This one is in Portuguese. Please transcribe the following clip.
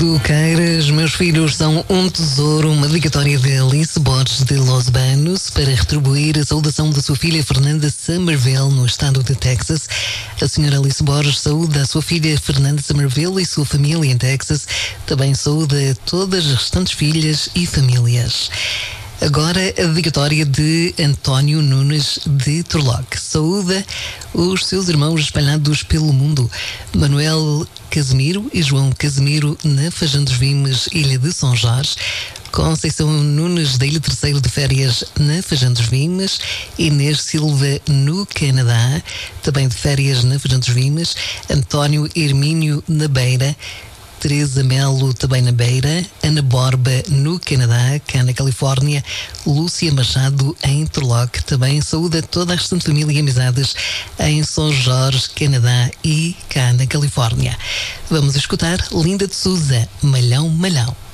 Do Queiras, meus filhos são um tesouro, uma dedicatória de Alice Borges de Los Banos para retribuir a saudação da sua filha Fernanda Somerville no estado de Texas. A senhora Alice Borges saúda a sua filha Fernanda Somerville e sua família em Texas. Também saúda todas as restantes filhas e famílias. Agora a dedicatória de António Nunes de Turlock. Saúda os seus irmãos espalhados pelo mundo. Manuel Casimiro e João Casimiro na Fajã dos Vimes, Ilha de São Jorge. Conceição Nunes da Ilha Terceiro de férias na Fajã dos Vimes. Inês Silva no Canadá, também de férias na Fajã dos Vimes. António Hermínio na Beira. Teresa Melo também na Beira, Ana Borba no Canadá, cá na Califórnia, Lúcia Machado em Turlock, também saúda toda a restante família e amizades em São Jorge, Canadá e cá na Califórnia. Vamos escutar Linda de Souza, Malhão Malhão.